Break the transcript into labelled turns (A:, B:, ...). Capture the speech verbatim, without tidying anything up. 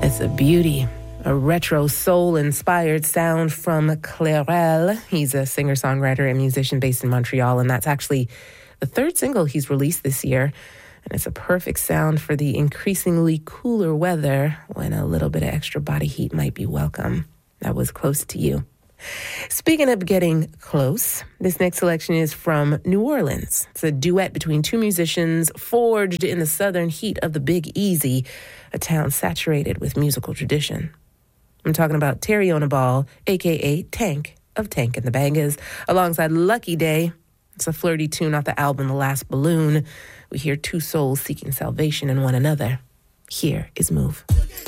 A: It's a beauty. A retro soul-inspired sound from Clairel. He's a singer-songwriter and musician based in Montreal, and that's actually the third single he's released this year. And it's a perfect sound for the increasingly cooler weather when a little bit of extra body heat might be welcome. That was Close to You. Speaking of getting close, this next selection is from New Orleans. It's a duet between two musicians forged in the southern heat of the Big Easy, a town saturated with musical tradition. I'm talking about Terry Onabal, a k a. Tank of Tank and the Bangas, alongside Lucky Day. It's a flirty tune off the album The Last Balloon. We hear two souls seeking salvation in one another. Here is Move.